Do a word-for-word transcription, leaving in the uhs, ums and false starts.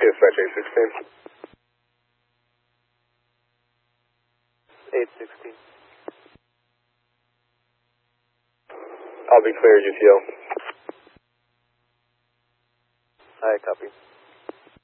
Dispatch eight sixteen. eight sixteen. I'll be clear, U T L.